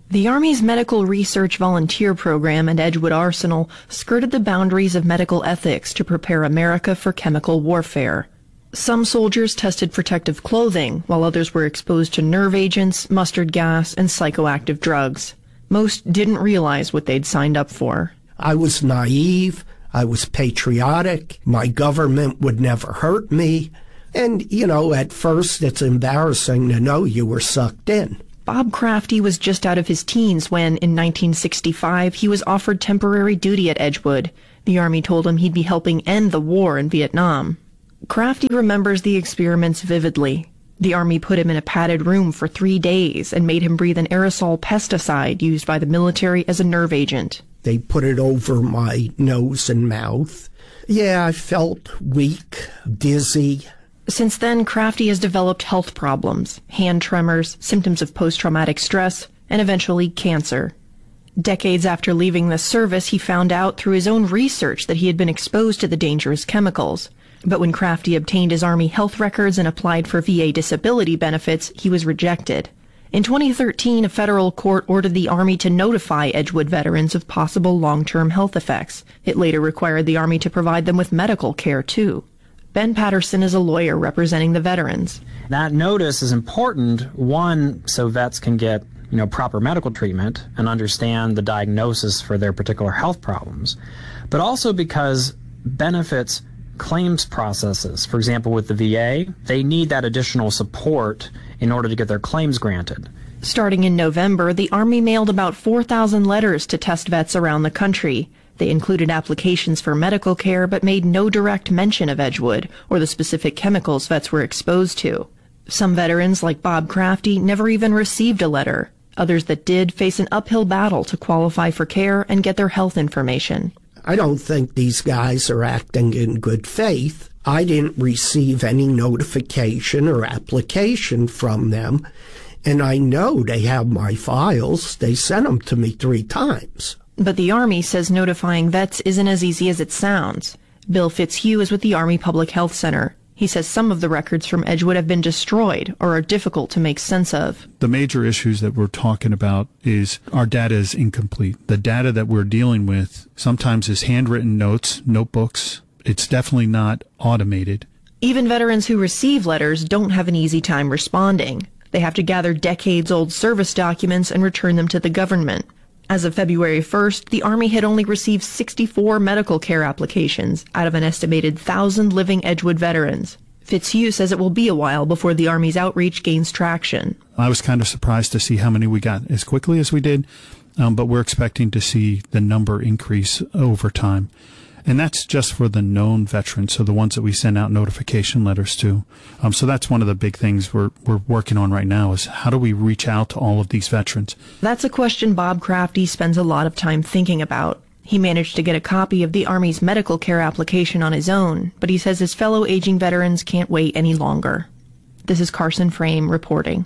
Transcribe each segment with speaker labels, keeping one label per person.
Speaker 1: The Army's Medical Research Volunteer Program and Edgewood Arsenal skirted the boundaries of medical ethics to prepare America for chemical warfare. Some soldiers tested protective clothing, while others were exposed to nerve agents, mustard gas, and psychoactive drugs. Most didn't realize what they'd signed up for.
Speaker 2: I was naive. I was patriotic. My government would never hurt me. And, at first it's embarrassing to know you were sucked in.
Speaker 1: Bob Crafty was just out of his teens when, in 1965, he was offered temporary duty at Edgewood. The Army told him he'd be helping end the war in Vietnam. Crafty remembers the experiments vividly. The Army put him in a padded room for 3 days and made him breathe an aerosol pesticide used by the military as a nerve agent.
Speaker 2: They put it over my nose and mouth. Yeah, I felt weak, dizzy.
Speaker 1: Since then, Crafty has developed health problems, hand tremors, symptoms of post-traumatic stress, and eventually cancer. Decades after leaving the service, he found out through his own research that he had been exposed to the dangerous chemicals. But when Crafty obtained his Army health records and applied for VA disability benefits, he was rejected. In 2013, a federal court ordered the Army to notify Edgewood veterans of possible long-term health effects. It later required the Army to provide them with medical care, too. Ben Patterson is a lawyer representing the veterans.
Speaker 3: That notice is important, one, so vets can get proper medical treatment and understand the diagnosis for their particular health problems, but also because benefits claims processes, for example with the VA, they need that additional support in order to get their claims granted.
Speaker 1: Starting in November, the Army mailed about 4,000 letters to test vets around the country. They included applications for medical care but made no direct mention of Edgewood or the specific chemicals vets were exposed to. Some veterans, like Bob Crafty, never even received a letter. Others that did face an uphill battle to qualify for care and get their health information.
Speaker 2: I don't think these guys are acting in good faith. I didn't receive any notification or application from them, and I know they have my files. They sent them to me 3 times.
Speaker 1: But the Army says notifying vets isn't as easy as it sounds. Bill Fitzhugh is with the Army Public Health Center. He says some of the records from Edgewood have been destroyed or are difficult to make sense of.
Speaker 4: The major issues that we're talking about is our data is incomplete. The data that we're dealing with sometimes is handwritten notes, notebooks. It's definitely not automated.
Speaker 1: Even veterans who receive letters don't have an easy time responding. They have to gather decades-old service documents and return them to the government. As of February 1st, the Army had only received 64 medical care applications out of an estimated 1,000 living Edgewood veterans. Fitzhugh says it will be a while before the Army's outreach gains traction.
Speaker 4: I was kind of surprised to see how many we got as quickly as we did, but we're expecting to see the number increase over time. And that's just for the known veterans, so the ones that we send out notification letters to. So that's one of the big things we're working on right now is how do we reach out to all of these veterans?
Speaker 1: That's a question Bob Crafty spends a lot of time thinking about. He managed to get a copy of the Army's medical care application on his own, but he says his fellow aging veterans can't wait any longer. This is Carson Frame reporting.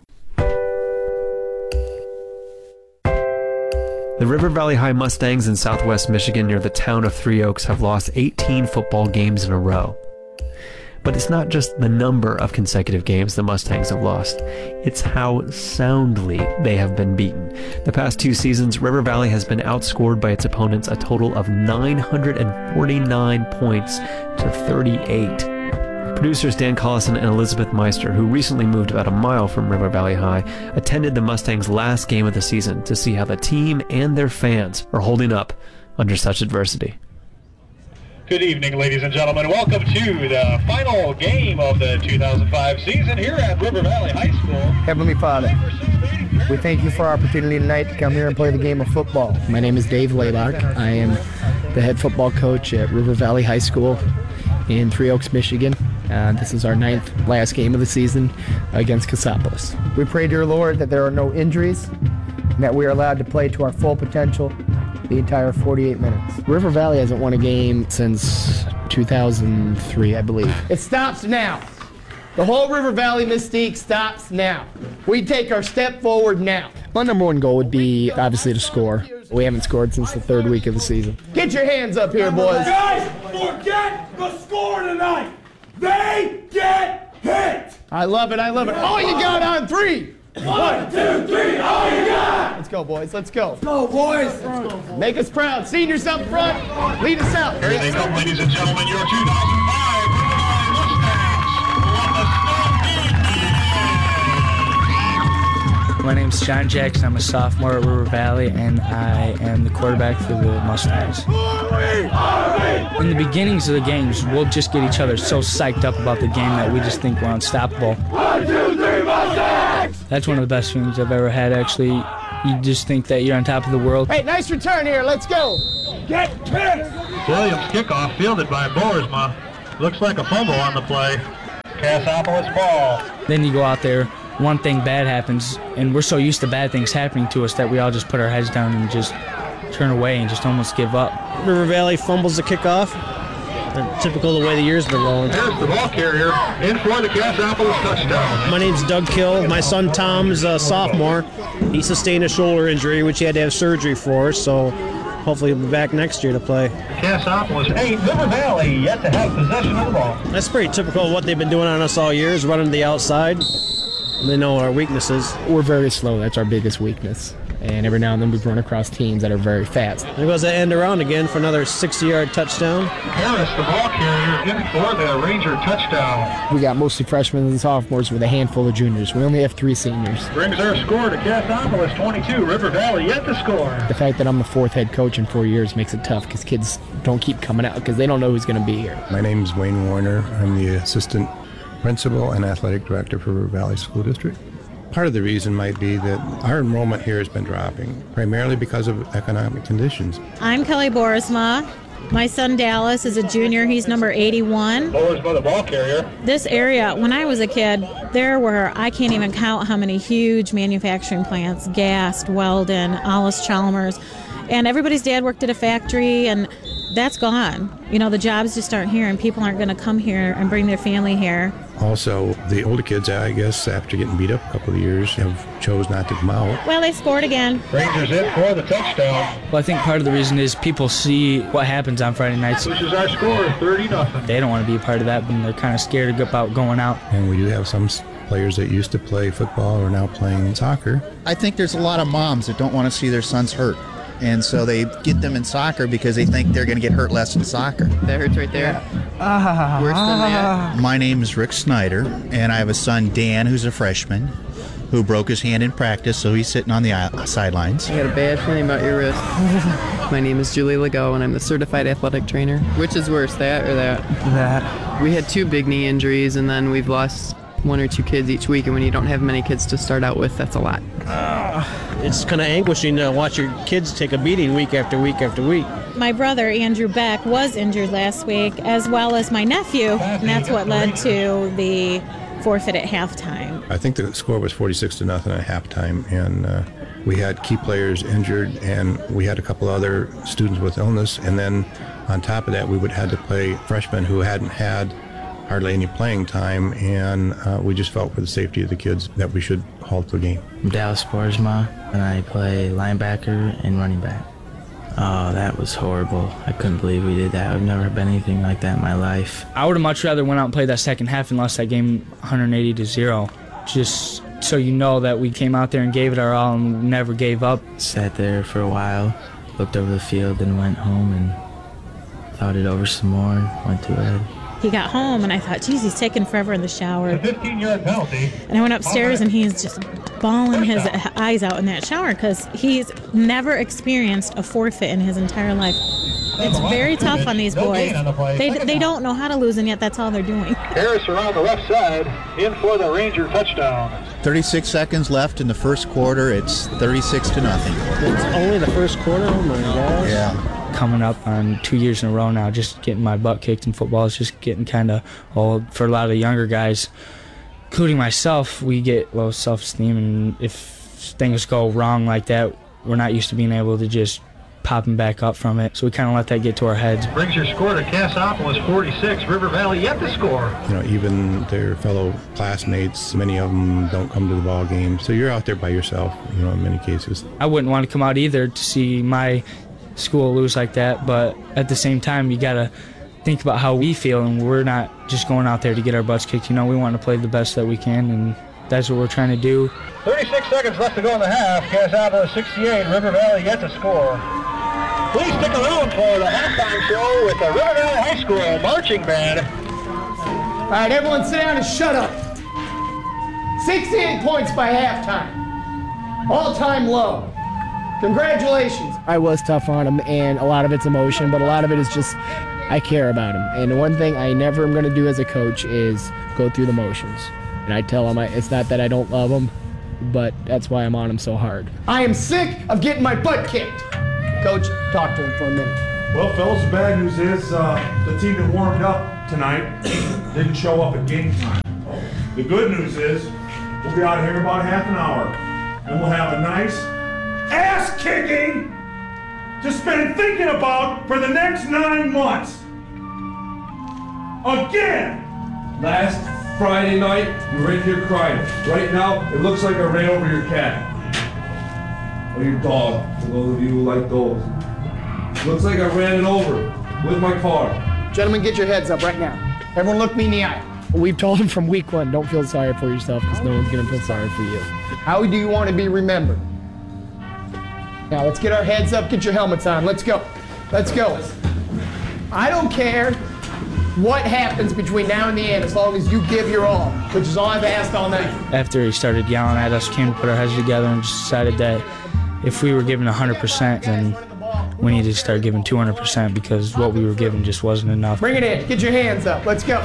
Speaker 5: The River Valley High Mustangs in southwest Michigan near the town of Three Oaks have lost 18 football games in a row. But it's not just the number of consecutive games the Mustangs have lost, it's how soundly they have been beaten. The past 2 seasons, River Valley has been outscored by its opponents a total of 949 points to 38. Producers Dan Collison and Elizabeth Meister, who recently moved about a mile from River Valley High, attended the Mustangs' last game of the season to see how the team and their fans are holding up under such adversity.
Speaker 6: Good evening, ladies and gentlemen. Welcome to the final game of the 2005 season here at River Valley High School.
Speaker 7: Heavenly Father, we thank you for our opportunity tonight to come here and play the game of football.
Speaker 8: My name is Dave Laylock. I am the head football coach at River Valley High School in Three Oaks, Michigan. This is our 9th last game of the season against Cassopolis.
Speaker 7: We pray, dear Lord, that there are no injuries and that we are allowed to play to our full potential the entire 48 minutes.
Speaker 8: River Valley hasn't won a game since 2003, I believe.
Speaker 7: It stops now. The whole River Valley mystique stops now. We take our step forward now.
Speaker 8: My number one goal would be, obviously, to score. We haven't scored since the 3rd week of the season.
Speaker 7: Get your hands up here, boys.
Speaker 9: Guys, forget the score tonight. They get hit.
Speaker 7: I love it. I love it. All you got on 3.
Speaker 9: 1, 2, 3. All you got.
Speaker 7: go, boys. Let's go.
Speaker 9: Go, boys.
Speaker 7: Make us proud. Seniors up front. Lead us out.
Speaker 6: Here they come, ladies and gentlemen, your 2005
Speaker 10: My name's John Jackson. I'm a sophomore at River Valley, and I am the quarterback for the Mustangs. In the beginnings of the games, we'll just get each other so psyched up about the game that we just think we're unstoppable.
Speaker 9: 1, 2, 3, Mustangs!
Speaker 10: That's one of the best feelings I've ever had, actually. You just think that you're on top of the world.
Speaker 7: Hey, nice return here. Let's go.
Speaker 9: Get pissed!
Speaker 6: Williams kickoff fielded by Boersma. Looks like a fumble on the play. Cassopolis ball.
Speaker 10: Then you go out there, one thing bad happens, and we're so used to bad things happening to us that we all just put our heads down and just turn away and just almost give up.
Speaker 11: River Valley fumbles the kickoff. Typical of the way the year's been rolling.
Speaker 6: There's the ball carrier in for the Cassopolis touchdown.
Speaker 11: My name's Doug Kill. My son Tom's a sophomore. He sustained a shoulder injury, which he had to have surgery for, so hopefully he'll be back next year to play.
Speaker 6: Cassopolis 8, River Valley yet to have possession of the ball.
Speaker 11: That's pretty typical of what they've been doing on us all year, is running to the outside. They know our weaknesses.
Speaker 8: We're very slow. That's our biggest weakness. And every now and then we run across teams that are very fast.
Speaker 11: There goes that end around again for another 60-yard touchdown.
Speaker 6: Harris, the ball carrier, in for the Ranger touchdown.
Speaker 8: We got mostly freshmen and sophomores with a handful of juniors. We only have 3 seniors.
Speaker 6: Brings our score to Cassopolis 22, River Valley yet to score.
Speaker 8: The fact that I'm the 4th head coach in 4 years makes it tough because kids don't keep coming out because they don't know who's going to be here.
Speaker 12: My name's Wayne Warner. I'm the assistant principal and athletic director for River Valley School District. Part of the reason might be that our enrollment here has been dropping, primarily because of economic conditions.
Speaker 13: I'm Kelly Boersma. My son Dallas is a junior. He's number 81.
Speaker 6: Boersma, the ball carrier.
Speaker 13: This area, when I was a kid, there were, I can't even count how many huge manufacturing plants, Gast, Weldon, Allis Chalmers, and everybody's dad worked at a factory, and that's gone. You know, the jobs just aren't here, and people aren't going to come here and bring their family here.
Speaker 12: Also, the older kids, I guess, after getting beat up a couple of years, have chose not to come out.
Speaker 13: Well, they scored again.
Speaker 6: Rangers in for the touchdown.
Speaker 10: Well, I think part of the reason is people see what happens on Friday nights.
Speaker 6: Which is our score, 30-0.
Speaker 10: They don't want to be a part of that, but they're kind of scared about going out.
Speaker 12: And we do have some players that used to play football are now playing soccer.
Speaker 14: I think there's a lot of moms that don't want to see their sons hurt. And so they get them in soccer because they think they're going to get hurt less in soccer.
Speaker 15: That hurts right there. Where's that?
Speaker 14: My name is Rick Snyder, and I have a son, Dan, who's a freshman, who broke his hand in practice, so he's sitting on the sidelines.
Speaker 15: I got a bad feeling about your wrist. My name is Julie Legault, and I'm the certified athletic trainer. Which is worse, that or that?
Speaker 10: That.
Speaker 15: We had 2 big knee injuries, and then we've lost 1 or 2 kids each week, and when you don't have many kids to start out with, that's a lot.
Speaker 11: It's kind of anguishing to watch your kids take a beating week after week after week.
Speaker 13: My brother, Andrew Beck, was injured last week, as well as my nephew, and that's what led to the forfeit at halftime.
Speaker 12: I think the score was 46-0 at halftime, and we had key players injured, and we had a couple other students with illness, and then on top of that, we would have had to play freshmen who hadn't had hardly any playing time, and we just felt for the safety of the kids that we should halt the game.
Speaker 16: I'm Dallas Boersma, and I play linebacker and running back. Oh, that was horrible. I couldn't believe we did that. I've never been anything like that in my life.
Speaker 10: I would have much rather went out and played that second half and lost that game 180-0. Just so you know that we came out there and gave it our all and never gave up.
Speaker 16: Sat there for a while, looked over the field, and went home and thought it over some more and went to bed.
Speaker 13: He got home, and I thought, geez, he's taking forever in the shower.
Speaker 6: A 15-yard penalty.
Speaker 13: And I went upstairs, and he's just bawling his eyes out in that shower because he's never experienced a forfeit in his entire life. It's very tough on these boys. They don't know how to lose, and yet that's all they're doing.
Speaker 6: Harris around the left side, in for the Ranger touchdown.
Speaker 14: 36 seconds left in the first quarter. It's 36-0.
Speaker 11: It's only the first quarter? Oh, my gosh.
Speaker 14: Yeah.
Speaker 10: Coming up on 2 years in a row now, just getting my butt kicked in football is just getting kind of old. For a lot of the younger guys, including myself, we get low self-esteem, and if things go wrong like that, we're not used to being able to just popping back up from it. So we kind of let that get to our heads.
Speaker 6: Brings your score to Cassopolis 46, River Valley yet to score.
Speaker 12: You know, even their fellow classmates, many of them don't come to the ball game. So you're out there by yourself, you know, in many cases.
Speaker 10: I wouldn't want to come out either to see my school lose like that, but at the same time, you got to think about how we feel, and we're not just going out there to get our butts kicked. You know, we want to play the best that we can, and that's what we're trying to do.
Speaker 6: 36 seconds left to go in the half. Casablanca 68, River Valley yet to score. Please stick around for the halftime show with the River Valley High School Marching Band.
Speaker 7: All right, everyone sit down and shut up. 68 points by halftime. All-time low. Congratulations. I was tough on him, and a lot of it's emotion, but a lot of it is just I care about him. And the one thing I never am going to do as a coach is go through the motions. And I tell him it's not that I don't love him, but that's why I'm on him so hard. I am sick of getting my butt kicked. Coach, talk to him for a minute.
Speaker 9: Well, fellas, the bad news is the team that warmed up tonight didn't show up at game time. The good news is we'll be out of here in about half an hour, and we'll have a nice ass-kicking to spend thinking about for the next 9 months. Again!
Speaker 17: Last Friday night, you were in here crying. Right now, it looks like I ran over your cat. Or your dog, for those of you who like dogs. Looks like I ran it over with my car.
Speaker 7: Gentlemen, get your heads up right now. Everyone look me in the eye. We've told him from week 1, don't feel sorry for yourself because no one's going to feel sorry for you. How do you want to be remembered? Now, let's get our heads up, get your helmets on. Let's go. Let's go. I don't care what happens between now and the end as long as you give your all, which is all I've asked all night.
Speaker 10: After he started yelling at us, came to put our heads together and just decided that if we were giving 100%, then we needed to start giving 200% because what we were giving just wasn't enough.
Speaker 7: Bring it in. Get your hands up. Let's go.